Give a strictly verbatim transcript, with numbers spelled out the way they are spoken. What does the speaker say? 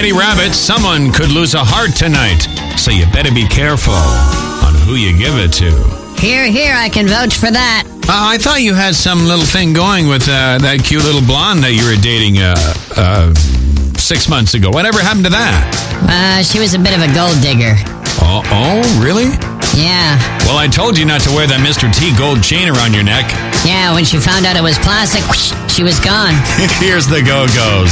Eddie Rabbit, someone could lose a heart tonight, so you better be careful on who you give it to. Here, here, I can vouch for that. Uh, I thought you had some little thing going with uh, that cute little blonde that you were dating uh, uh, six months ago. Whatever happened to that? Uh, she was a bit of a gold digger. Oh, oh, really? Yeah. Well, I told you not to wear that Mister T gold chain around your neck. Yeah, when she found out it was plastic, whoosh, she was gone. Here's the Go-Go's.